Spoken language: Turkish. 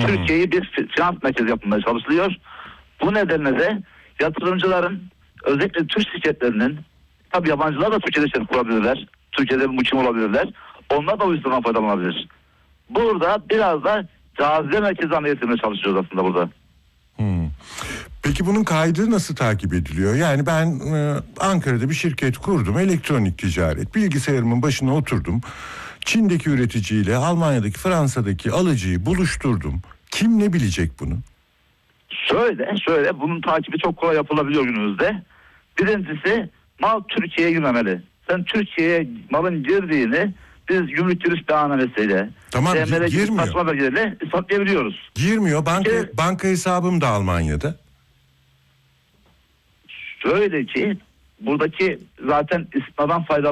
Türkiye'yi bir finans merkezi yapılmaya çalışılıyor. Bu nedenle de yatırımcıların, özellikle Türk şirketlerinin, tabii yabancılar da Türkiye'de şirket kurabilirler. Türkiye'de mukim olabilirler. Onlar da o yüzden faydalanabilir. Burada biraz da cazibe merkezi haline getirmeye çalışıyoruz aslında burada. Peki bunun kaydı nasıl takip ediliyor? Yani ben Ankara'da bir şirket kurdum, elektronik ticaret. Bilgisayarımın başına oturdum. Çin'deki üreticiyle Almanya'daki, Fransa'daki alıcıyı buluşturdum. Kim ne bilecek bunu? Şöyle bunun takibi çok kolay yapılabiliyor günümüzde. Birincisi, mal Türkiye'ye girmemeli. Sen Türkiye'ye malın girdiğini biz gümrük giriş beyannamesiyle, tamam, girmiyor. Saçma belgelerle ispatlayabiliyoruz. Girmiyor. Banka hesabım da Almanya'da. Şöyle ki buradaki zaten istisnadan faydalı